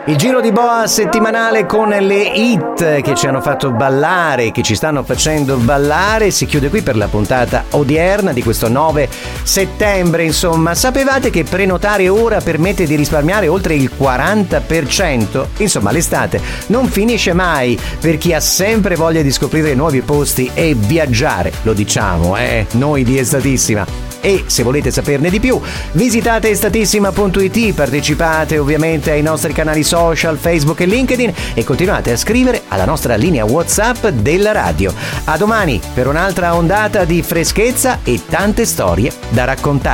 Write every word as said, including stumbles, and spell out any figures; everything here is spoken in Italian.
Il giro di boa settimanale con le hit che ci hanno fatto ballare, che ci stanno facendo ballare, si chiude qui per la puntata odierna di questo nove settembre. Insomma, sapevate che prenotare ora permette di risparmiare oltre il quaranta per cento? Insomma, l'estate non finisce mai per chi ha sempre voglia di scoprire nuovi posti e viaggiare, lo diciamo, eh, noi di Estatissima. E se volete saperne di più, visitate estatissima punto it, partecipate ovviamente ai nostri canali social, Facebook e LinkedIn e continuate a scrivere alla nostra linea WhatsApp della radio. A domani per un'altra ondata di freschezza e tante storie da raccontare.